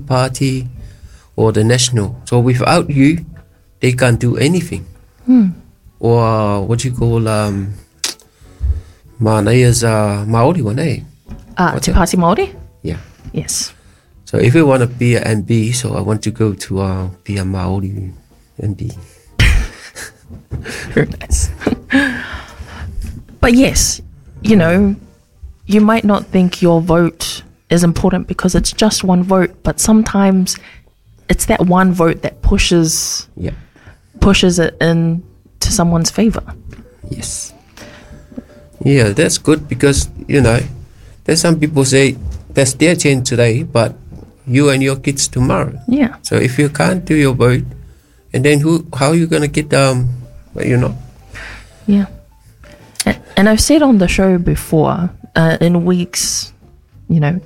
Party or the National. So without you, they can't do anything. Or what you call Mānaea's Māori one, eh? Te Pāti Māori? Yeah. Yes. So if you want to be an MP, so I want to go to be a Māori MP. Very nice. But yes, you know, you might not think your vote is important because it's just one vote, but sometimes it's that one vote that pushes it in to someone's favor. Yes. Yeah, that's good because, you know, there's some people say that's their chance today, but you and your kids tomorrow. Yeah. So if you can't do your vote, and then how are you going to get, Yeah. And I've said on the show before, in weeks, you know,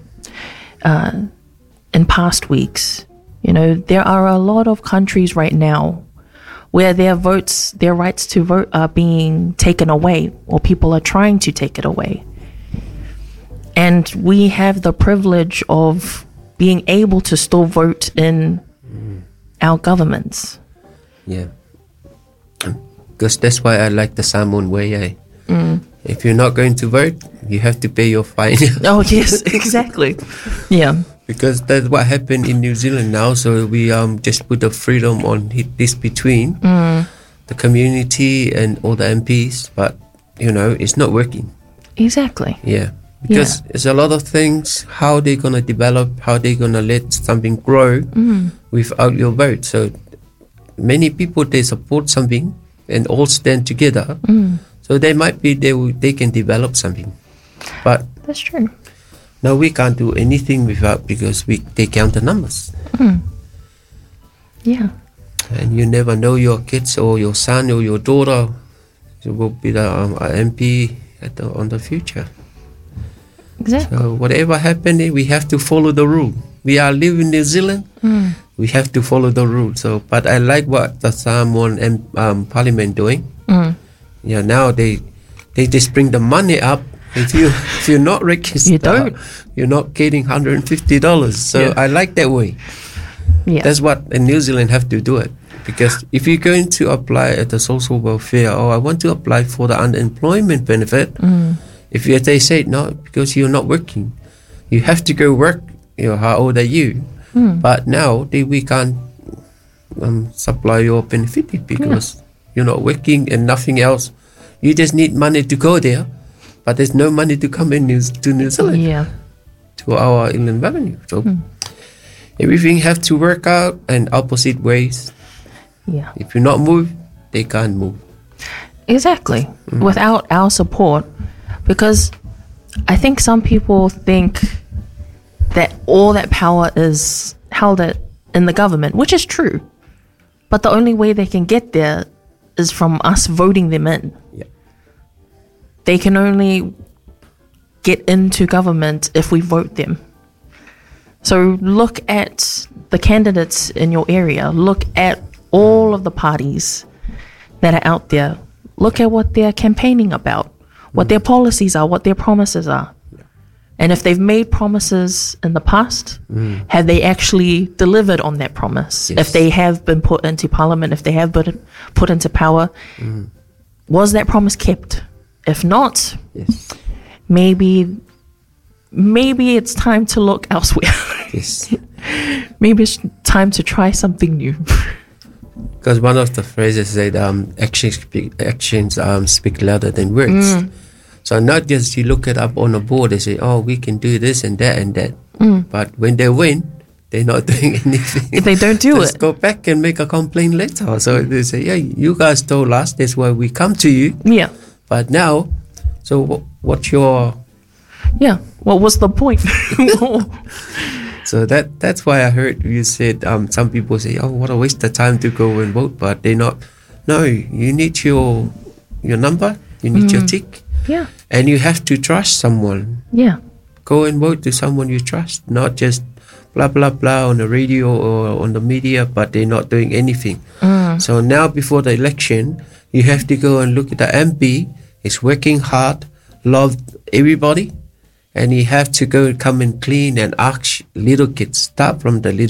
in past weeks, you know, there are a lot of countries right now where their rights to vote are being taken away, or people are trying to take it away. And we have the privilege of being able to still vote in our governments. Yeah. Because that's why I like the Samoan way, eh? If you're not going to vote, you have to pay your fine. Oh, yes, exactly. Yeah. Because that's what happened in New Zealand now. So we just put the freedom on this between the community and all the MPs. But, you know, it's not working. Exactly. Yeah. Because there's a lot of things, how they're going to develop, how they're going to let something grow without your vote. So many people, they support something and all stand together. So they might be, they can develop something. But that's true. No, we can't do anything without, because they count the numbers. Yeah. And you never know your kids or your son or your daughter will be the MP on the future. Exactly. So whatever happens, we have to follow the rule. We are living in New Zealand. We have to follow the rule. So, but I like what the Samoan Parliament doing. Yeah, now they just bring the money up. If you're not registered, you're not getting $150. So I like that way. Yeah. That's what in New Zealand have to do it. Because if you're going to apply at the social welfare, or I want to apply for the unemployment benefit, if they say no, because you're not working, you have to go work. You know, how old are you? But now we can't supply your benefit because you're not working and nothing else. You just need money to go there, but there's no money to come in to New Zealand, to our inland revenue. So everything have to work out in opposite ways. Yeah. If you not move, they can't move. Exactly. Without our support, because I think some people think that all that power is held in the government, which is true. But the only way they can get there is from us voting them in. Yeah. They can only get into government if we vote them. So look at the candidates in your area. Look at all of the parties that are out there. Look at what they're campaigning about, what their policies are, what their promises are. And if they've made promises in the past, have they actually delivered on that promise? Yes. If they have been put into parliament, if they have been put into power, was that promise kept? If not, maybe it's time to look elsewhere. Yes. Maybe it's time to try something new. Because one of the phrases said, actions speak louder than words. So not just you look it up on a board, they say, oh, we can do this and that and that. But when they win, they're not doing anything. If they don't do Just go back and make a complaint later. So they say, yeah, you guys told us, that's why we come to you. Yeah. But now, so what's your... Yeah, what was the point? So that's why I heard you said, some people say, oh, what a waste of time to go and vote. But they're not. No, you need your number, you need your tick. Yeah. And you have to trust someone. Yeah. Go and vote to someone you trust, not just blah, blah, blah on the radio or on the media, but they're not doing anything. So now before the election, you have to go and look at the MP. He's working hard, love everybody, and you have to go and come and clean and ask little kids, start from the little